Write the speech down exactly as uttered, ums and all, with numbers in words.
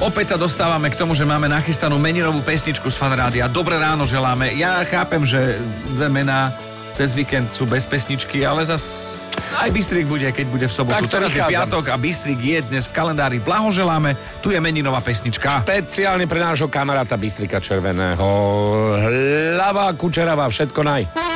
Opäť sa dostávame k tomu, že máme nachystanú meninovú pesničku z Fanrádia. Dobré ráno želáme. Ja chápem, že dve mená cez víkend sú bez pesničky, ale zas aj Bystrik bude, keď bude v sobotu. Tak Teraz je vychádzam. piatok a Bystrik je dnes v kalendári. Blahoželáme. Tu je meninová pesnička. Špeciálne pre nášho kamaráta Bystrika Červeného. Hlava, kučeravá, všetko naj.